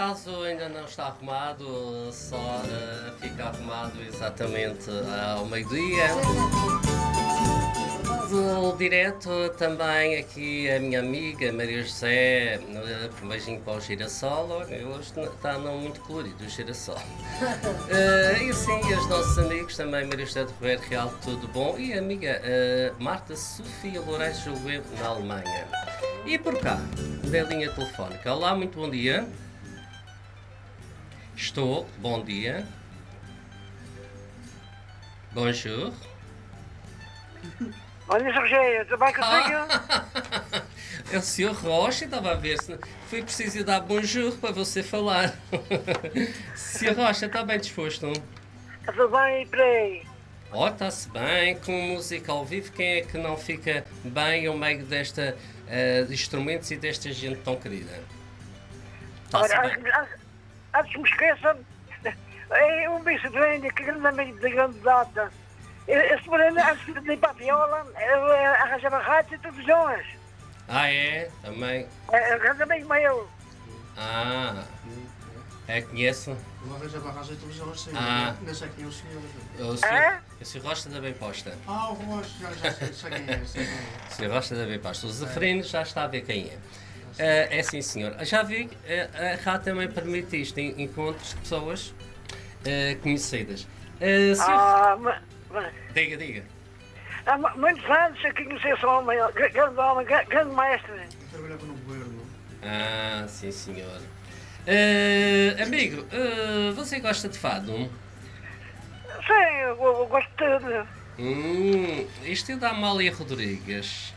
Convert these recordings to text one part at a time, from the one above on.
acaso ainda não está arrumado, só fica arrumado exatamente ao meio-dia. Do direto também aqui a minha amiga Maria José, um beijinho para o girassol. Olha, hoje está não muito colorido o girassol. E sim, os nossos amigos também, Maria José de Roberto Real, tudo bom? E a amiga Marta Sofia Lourenço, julgo eu, na Alemanha. E por cá, da linha telefónica. Olá, muito bom dia. Estou, bom dia. Bonjour. Bom dia, Rogério, tudo bem contigo? É o Sr. Rocha, estava a ver se foi preciso dar bonjour para você falar. Sr. Rocha, está bem disposto? Está tudo bem por aí? Oh, está-se bem, com música ao vivo, quem é que não fica bem ao meio desta de instrumentos e desta gente tão querida? Está-se Olha, bem. antes que me esqueça, é um bicho de Índia, que grande amigo de grande data. Esse moreno, antes de ir para a viola, arranjava rádios e televisões. Ah, é? Também? É grande amigo meu. Ah, é, conheço. Uma vez a barragem de televisão assim, não sei quem é o senhor. O Sr. Rocha da Bem Posta. O Rocha, já sei quem é, sei quem é. O Sr. Rocha da Bem Posta. O Zeferino já está a ver quem é. É sim, senhor. Já vi, a RAD também permite isto, encontros de pessoas conhecidas. Diga. Há muitos anos eu conheci esse homem, grande mestre. Eu trabalhava no governo. Ah, sim, senhor. Amigo, você gosta de fado? Sim, eu gosto de tudo. Isto é da Amália Rodrigues,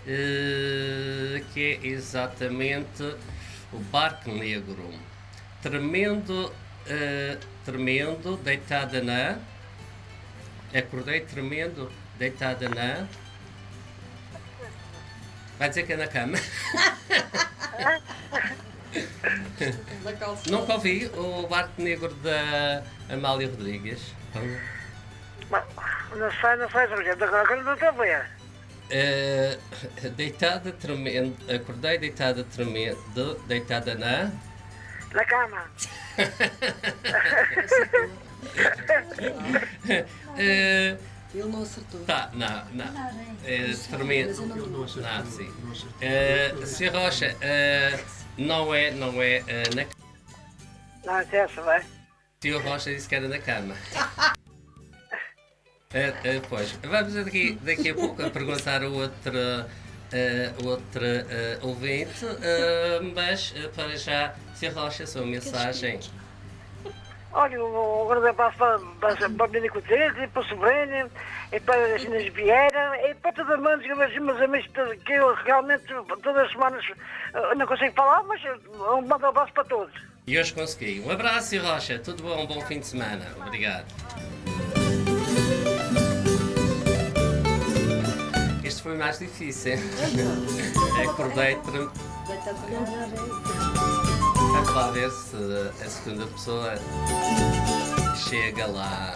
que é exatamente o Barco Negro. Tremendo, deitada na... Acordei tremendo, deitada na... Vai dizer que é na cama. Nunca ouvi o Barco Negro da Amália Rodrigues. Não sei, Rogério, agora não estou a ver. Deitada tremendo, acordei deitada tremendo, deitada na... Na cama. Ele não acertou. Tá, não. Tremendo. Não acertou. Não, sim. Não acertou. Sr. Rocha, não é na cama. Não, é essa, vai. Sr. Rocha disse que era na cama. Pois, vamos daqui a pouco a perguntar a outra ouvinte, mas para já, Sr. Rocha, a sua mensagem. Olha, um grande abraço para a menina Coutete, para o sobrinho, e para as Inês Vieira, e para todos os meus amigos que eu realmente todas as semanas não consigo falar, mas um bom abraço para todos. E hoje consegui. Um abraço, Sr. Rocha. Tudo bom, um bom fim de semana. Obrigado. Este foi mais difícil. Acordei. Vamos lá ver se a segunda pessoa chega lá.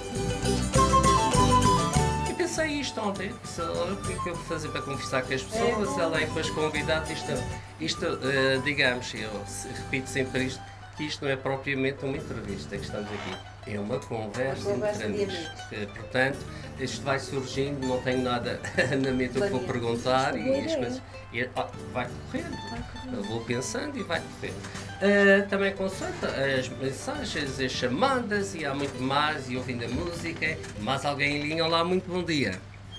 Eu pensei isto ontem, o que é que eu vou fazer para conversar com as pessoas, além com os convidados, digamos, eu repito sempre isto, que isto não é propriamente uma entrevista que estamos aqui, é uma conversa entre amigos. Portanto, isto vai surgindo, não tenho nada na mente o que vou perguntar e as coisas. Vai correndo. Eu vou pensando e vai correndo. Também consulta as mensagens, as chamadas e há muito mais, e ouvindo a música. Mais alguém em linha? Olá, muito bom dia.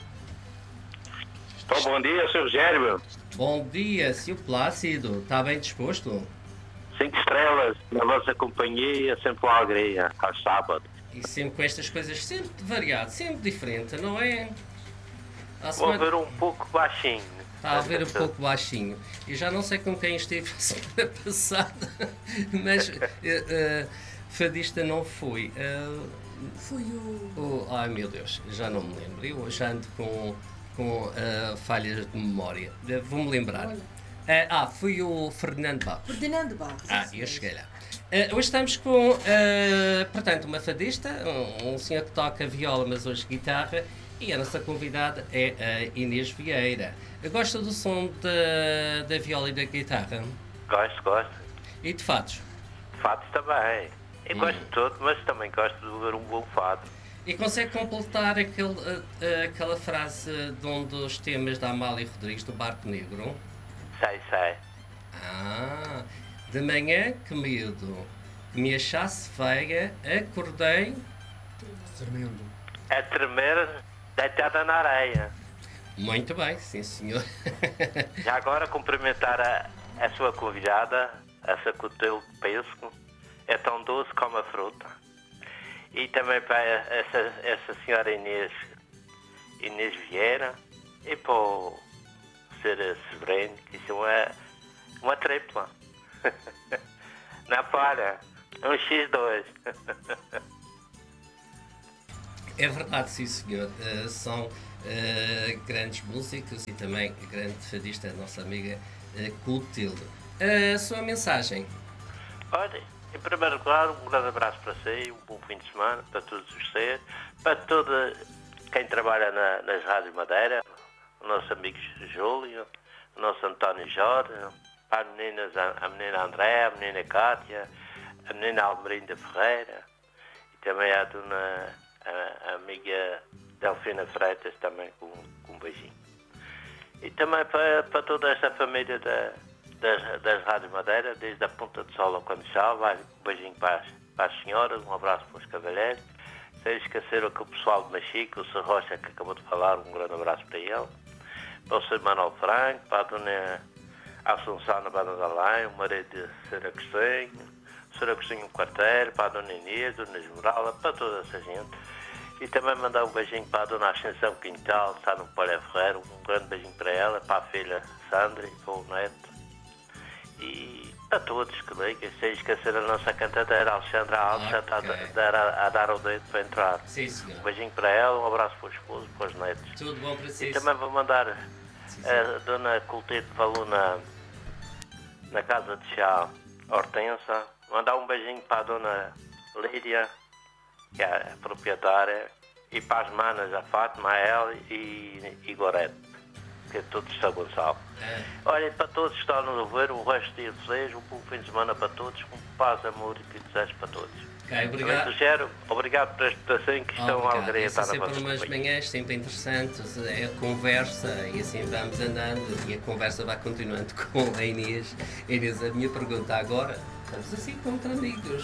Bom dia, Sr. Rogério. Bom dia, Sr. Plácido. Está bem disposto? 5 estrelas na vossa companhia, sempre uma alegria, aos sábados. E sempre com estas coisas, sempre variado, sempre diferente, não é? Vou ver um pouco baixinho. Está a ver um pouco baixinho. Eu já não sei com quem esteve a semana passada, mas fadista não fui. Foi o... Ai meu Deus, já não me lembro. Eu hoje ando com falhas de memória. Vou-me lembrar. Foi o Fernando Barros. Ferdinando Barros. Eu cheguei lá. Hoje estamos com, portanto, uma fadista, um senhor que toca viola, mas hoje guitarra, e a nossa convidada é a Inês Vieira. Gosta do som da viola e da guitarra? Gosto. E de fados? fados também. Eu gosto de tudo, mas também gosto de ver um bom fado. E consegue completar aquela frase de um dos temas da Amália Rodrigues, do Barco Negro? Sei. De manhã, que medo, que me achasse feia, acordei... Tremendo. A tremer, deitada na areia. Muito bem, sim senhor. Já agora cumprimentar a sua convidada, essa cotelo de pesco, é tão doce como a fruta. E também para essa senhora Inês Vieira e para o Sr. Severino, que isso é uma tripla. Na palha, um X2. É verdade, sim senhor. São grandes músicos e também grande fadista, a nossa amiga Clotilde. A sua mensagem? Olha, em primeiro lugar, um grande abraço para si, um bom fim de semana para todos os seres, para todo quem trabalha nas Rádios Madeira, o nosso amigo Júlio, o nosso António Jorge, para as meninas, a menina André, a menina Cátia, a menina Almerinda Ferreira e também a dona a amiga Delfina Freitas também com um beijinho. E também para toda esta família das Rádios Madeira, desde a Ponta de Sol ao Condição, um beijinho para as senhoras, um abraço para os cavalheiros. Sem esquecer aquele pessoal de Machico, o Sr. Rocha que acabou de falar, um grande abraço para ele. Para o Sr. Manuel Franco, para a dona Assunção na Banda da Além, o marido de Sr. Agostinho, o Sr. Agostinho Quarteiro, para a dona Inês, a dona Esmeralda, para toda essa gente. E também mandar um beijinho para a dona Ascensão Quintal, está no Palha Ferreira, um grande beijinho para ela, para a filha Sandra e para o neto. E a todos que ligam, sem esquecer a nossa cantadeira, Alexandra Alves, já está a dar o dedo para entrar. Sim, senhor. Um beijinho para ela, um abraço para o esposo, para os netos. Tudo bom para si. E também vou mandar a dona Clotilde falou na casa de chá Hortensa, mandar um beijinho para a dona Lídia, que é a proprietária, e para as manas, a Fátima, a El e Gorete, que é todos de São Gonçalo. Olhem, para todos que estão a nos ouvir, o resto do dia desejo, um bom fim de semana para todos, com paz, amor e desejo para todos. Ok, obrigado. Obrigado por esta prestação, que estão a alegria estar na vossa sempre umas manhãs sempre interessantes, é a conversa e assim vamos andando e a conversa vai continuando com a Inês. Inês, a minha pergunta agora, estamos assim contra amigos,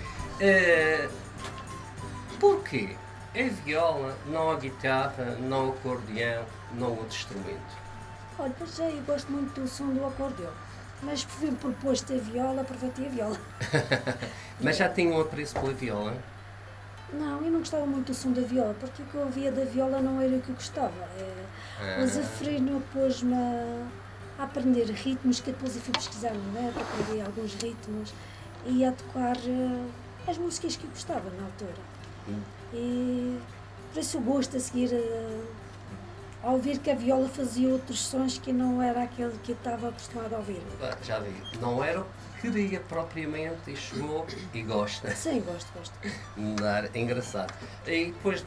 porquê a viola, não a guitarra, não o acordeão, não outro instrumento? Olha, pois já eu gosto muito do som do acordeão, mas fui proposto a viola, aproveitei a viola. Mas já tinha um apreço pela viola? Não, eu não gostava muito do som da viola, porque o que eu ouvia da viola não era o que eu gostava. O Zeferino pôs-me a aprender ritmos, que depois eu fui pesquisar na net, aprendi alguns ritmos e a tocar as músicas que eu gostava na altura. E por isso eu gosto a seguir a ouvir que a viola fazia outros sons que não era aquele que eu estava acostumado a ouvir. Já vi, não era o que queria propriamente e chegou e gosta. Sim, gosto. É engraçado. E depois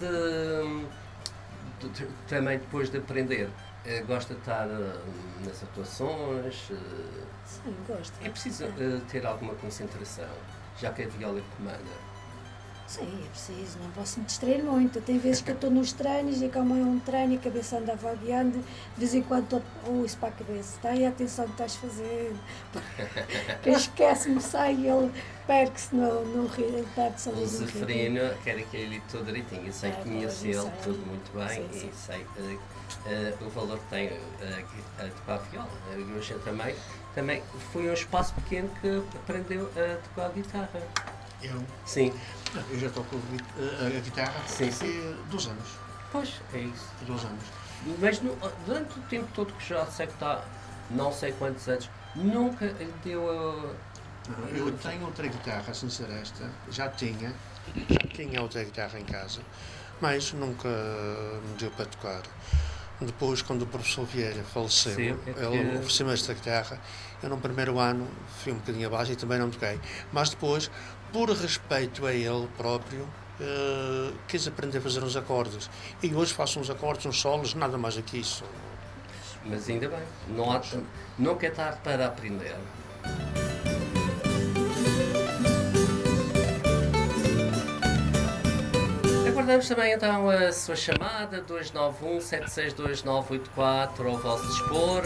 também depois de aprender, gosta de estar nas atuações? Sim, gosto. É preciso ter alguma concentração, já que a viola comanda. Sim, é preciso, não posso me distrair muito. Tem vezes que eu estou nos treinos e como é um treino e a cabeça anda vagueando, de vez em quando estou isso para a cabeça. Tem atenção que estás fazendo. Quem esquece-me sai e ele perde-se no rio, perde-se ali no rio. O Zeferino quer aquele ali todo direitinho. Eu sei que conheço ele tudo muito bem e sei o valor que tem a tocar a viola. Eu também foi um espaço pequeno que aprendeu a tocar a guitarra. Eu? Sim. Eu já toco a guitarra há 2 anos. Pois, é isso. 2 anos. Mas durante o tempo todo que já sei que está, não sei quantos anos, nunca deu a... Eu tenho outra guitarra, sem ser esta. Já tinha outra guitarra em casa, mas nunca me deu para tocar. Depois, quando o professor Vieira faleceu, ele ofereceu-me esta guitarra. Eu, no primeiro ano, fui um bocadinho abaixo e também não toquei. Mas depois, por respeito a ele próprio, quis aprender a fazer uns acordes. E hoje faço uns acordes, uns solos, nada mais do que isso. Mas ainda bem, não é tarde para aprender. Aguardamos também então a sua chamada 291-762-984 ao vosso dispor.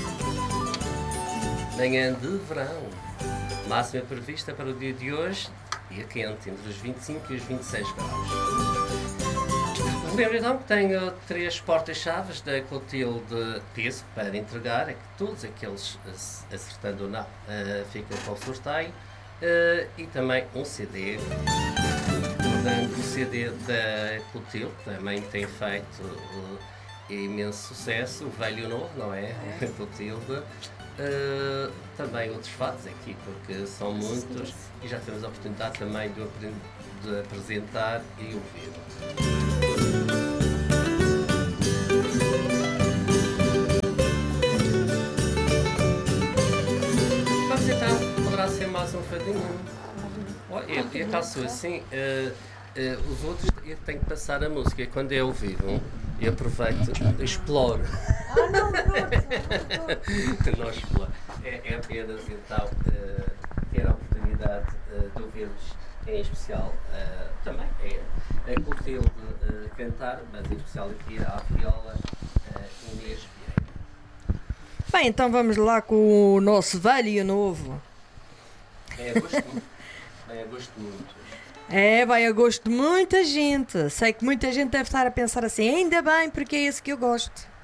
Manhã de verão. Máxima prevista para o dia de hoje, dia quente, entre os 25 e os 26 graus. Lembro então que tenho 3 portas-chaves da Clotilde Peso para entregar, é que todos aqueles, acertando ou não, ficam com o sorteio. E também um CD. Portanto, o CD da Clotilde também tem feito imenso sucesso, o velho e o novo, não é? Clotilde. Também outros fatos aqui, porque são muitos e já temos a oportunidade também de apresentar e ouvir. Vamos então, poderá ser mais um fadinho. E acaso assim, os outros eu tenho que passar a música quando é ao vivo. E aproveito, exploro. Não, Não exploro. É apenas então ter a oportunidade de ouvirmos, em especial também a Clotilde cantar, mas em especial aqui à viola Inês Vieira. Bem, então vamos lá com o nosso velho e o novo. Bem a gosto muito. Vai a gosto de muita gente. Sei que muita gente deve estar a pensar assim, ainda bem, porque é esse que eu gosto.